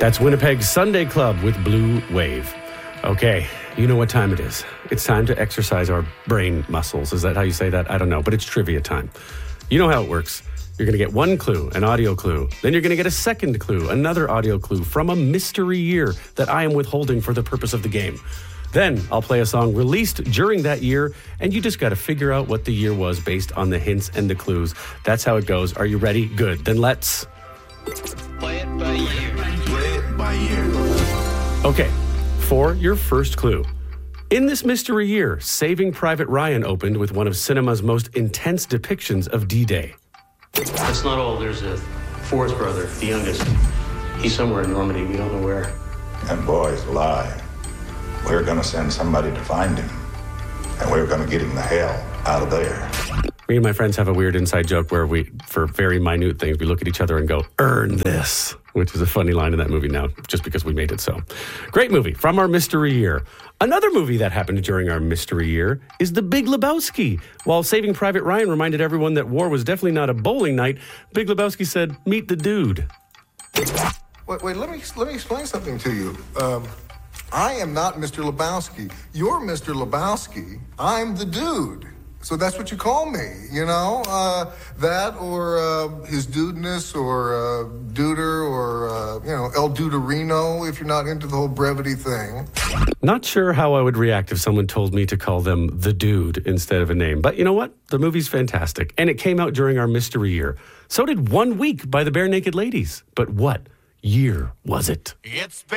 That's Winnipeg's Sunday Club with Blue Wave. Okay, you know what time it is. It's time to exercise our brain muscles. Is that how you say that? I don't know, but it's trivia time. You know how it works. You're going to get one clue, an audio clue. Then you're going to get a second clue, another audio clue from a mystery year that I am withholding for the purpose of the game. Then I'll play a song released during that year, and you just got to figure out what the year was based on the hints and the clues. That's how it goes. Are you ready? Good. Then let's... Play it by ear. Play it by ear. Okay, for your first clue. In this mystery year, Saving Private Ryan opened with one of cinema's most intense depictions of D-Day. That's not all. There's a fourth brother, the youngest. He's somewhere in Normandy. We don't know where. And boys lie. We're going to send somebody to find him. And we're going to get him the hell out of there. Me and my friends have a weird inside joke where we, for very minute things, we look at each other and go, earn this, which is a funny line in that movie now, just because we made it so. Great movie from our mystery year. Another movie that happened during our mystery year is The Big Lebowski. While Saving Private Ryan reminded everyone that war was definitely not a bowling night, Big Lebowski said, meet the dude. Wait, let me explain something to you. I am not Mr. Lebowski. You're Mr. Lebowski. I'm the dude. So that's what you call me, you know? That or his dudeness or duder or, El Duderino if you're not into the whole brevity thing. Not sure how I would react if someone told me to call them the dude instead of a name. But you know what? The movie's fantastic. And it came out during our mystery year. So did 1 Week by the Bare Naked Ladies. But what year was it? It's